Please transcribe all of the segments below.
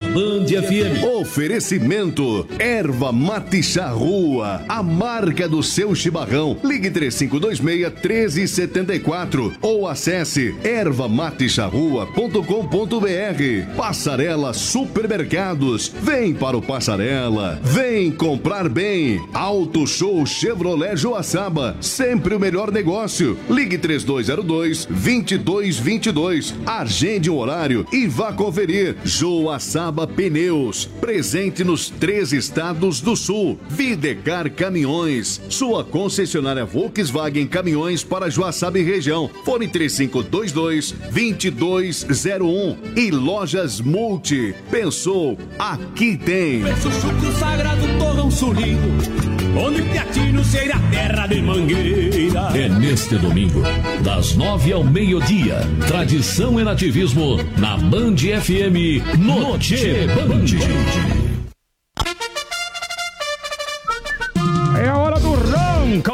Band FM. Oferecimento Erva Mate Charrua, a marca do seu chimarrão. Ligue 3526-1374 ou acesse ervamatecharrua.com.br. Passarela Supermercados. Vem para o Passarela. Vem comprar bem. Auto Show Chevrolet Joaçaba. Sempre o melhor negócio. Ligue 3202-2222. Agende um horário e vá conferir. Joaçaba Pneus. Presente nos 3 estados do sul. Videcar Caminhões. Sua concessionária Volkswagen Caminhões para Joaçaba e região. Fone 3522-2201. E Lojas Multi. Pensou, aqui tem. Preço chucro sagrado, torrão sulido, onde Piatino cheira a terra de mangueira. É neste domingo, das 9 ao meio-dia. Tradição e nativismo na Band FM no Tchê Band. É a hora do ronco!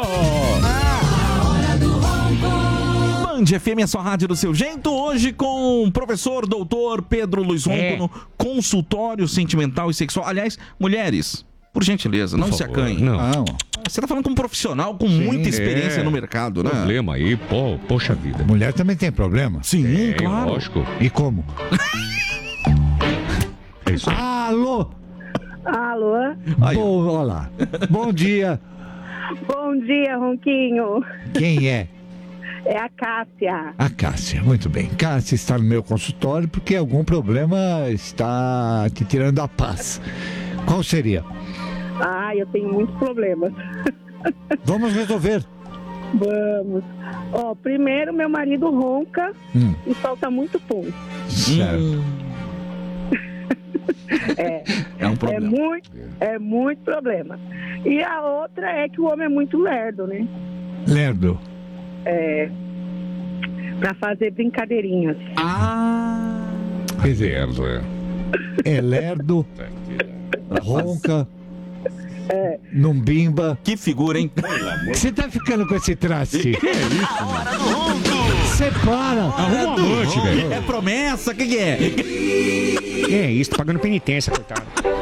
Band FM, a sua rádio do seu jeito, hoje com o professor doutor Pedro Luiz Ronco no consultório sentimental e sexual. Aliás, mulheres, por gentileza, não se acanhem. Não. Você tá falando com um profissional com muita experiência no mercado, né? Problema aí, poxa vida. Mulher também tem problema? Sim, claro. Lógico. E como? É isso. Alô? Alô? Olá. Bom dia. Bom dia, Ronquinho. Quem é? É a Cássia. A Cássia, muito bem. Cássia está no meu consultório porque algum problema está te tirando a paz. Qual seria? Ah, eu tenho muitos problemas. Vamos resolver. Vamos. Ó, primeiro, meu marido ronca e solta muito pum. Certo. É um problema. É muito problema. E a outra é que o homem é muito lerdo, né? Lerdo. Pra fazer brincadeirinhas. Quer dizer, é lerdo, ronca, não bimba. Que figura, hein? Você tá ficando com esse traste? Que é isso? Você para. Arruma um amante, velho. É promessa? O que é? É isso, tá pagando penitência, coitado.